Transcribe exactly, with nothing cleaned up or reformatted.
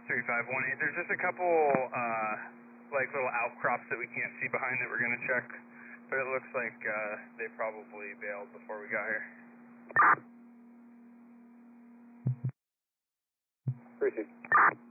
three five one eight. There's just a couple, uh, like little outcrops that we can't see behind that we're going to check, but it looks like uh, they probably bailed before we got here. Appreciate it.